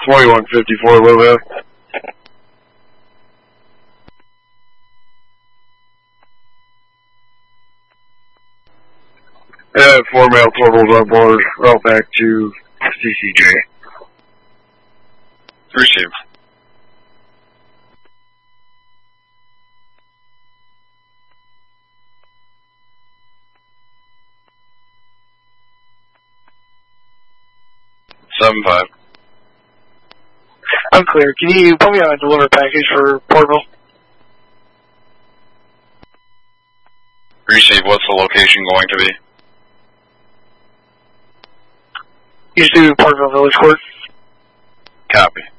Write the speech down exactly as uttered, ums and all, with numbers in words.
twenty-one fifty-four, a little bit. Uh, four male totals on board, route back to C C J. Receive. Seven five. I'm clear. Can you put me on a deliver package for Portville? Receive. What's the location going to be? You just do Portville Village Court. Copy.